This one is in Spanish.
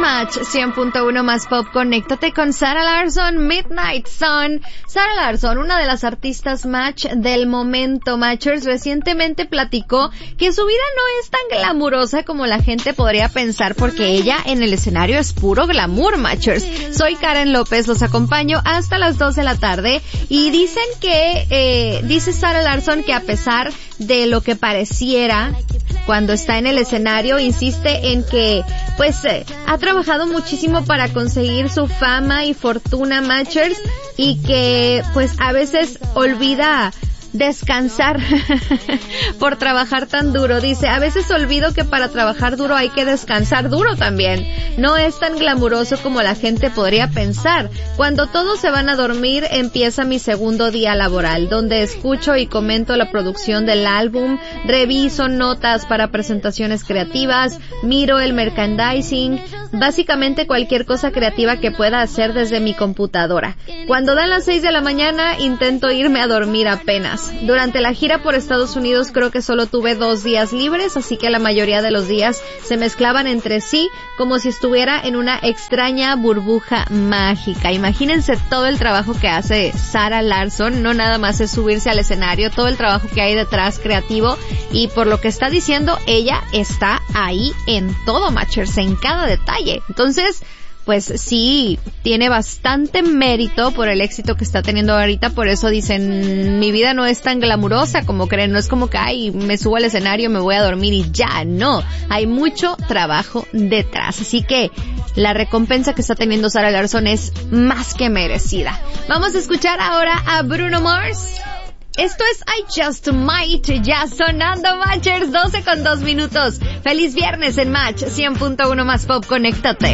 Match 100.1 más pop. Conéctate con Sarah Larsson, Midnight Sun. Sarah Larsson, una de las artistas Match del momento. Matchers recientemente platicó que su vida no es tan glamurosa como la gente podría pensar, porque ella en el escenario es puro glamour, Matchers. Soy Karen López, los acompaño hasta las 2 de la tarde y dicen que, dice Sarah Larsson que a pesar de lo que pareciera cuando está en el escenario, insiste en que pues ha trabajado muchísimo para conseguir su fama y fortuna, Matchers, y que pues a veces olvida descansar por trabajar tan duro. Dice, a veces olvido que para trabajar duro hay que descansar duro también. No es tan glamuroso como la gente podría pensar. Cuando todos se van a dormir, empieza mi segundo día laboral, donde escucho y comento la producción del álbum, reviso notas para presentaciones creativas, miro el merchandising, básicamente cualquier cosa creativa que pueda hacer desde mi computadora. Cuando dan las 6 de la mañana, intento irme a dormir apenas. Durante la gira por Estados Unidos creo que solo tuve 2 días libres, así que la mayoría de los días se mezclaban entre sí como si estuviera en una extraña burbuja mágica. Imagínense todo el trabajo que hace Sarah Larsson, no nada más es subirse al escenario, todo el trabajo que hay detrás creativo, y por lo que está diciendo, ella está ahí en todo, Matchers, en cada detalle. Entonces, pues sí, tiene bastante mérito por el éxito que está teniendo ahorita. Por eso dicen, mi vida no es tan glamurosa como creen. No es como que, ay, me subo al escenario, me voy a dormir y ya. No, hay mucho trabajo detrás. Así que la recompensa que está teniendo Sarah Larsson es más que merecida. Vamos a escuchar ahora a Bruno Mars. Esto es I Just Might, ya sonando, Matchers, 12 con 2 minutos. Feliz viernes en Match 100.1 más pop, conéctate.